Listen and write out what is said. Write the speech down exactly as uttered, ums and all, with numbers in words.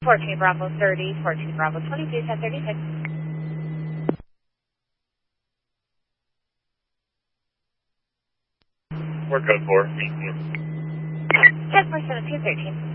fourteen Bravo thirty, fourteen Bravo twenty-two, ten thirty-six. We're code four, thank you. ten four seven two thirteen.